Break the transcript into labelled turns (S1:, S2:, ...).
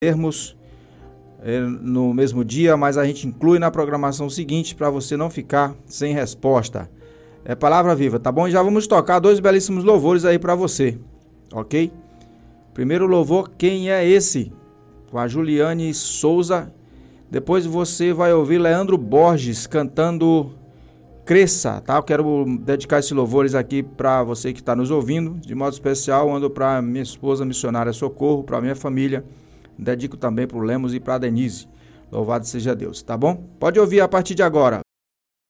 S1: termos no mesmo dia, mas a gente inclui na programação seguinte para você não ficar sem resposta. É palavra viva, tá bom? E já vamos tocar 2 belíssimos louvores aí para você, ok? Primeiro louvor, Quem é Esse? Com a Juliane Souza. Depois você vai ouvir Leandro Borges cantando Cresça, tá? Eu quero dedicar esses louvores aqui para você que está nos ouvindo. De modo especial, ando para minha esposa missionária Socorro, para minha família. Dedico também para o Lemos e para a Denise. Louvado seja Deus, tá bom? Pode ouvir a partir de agora.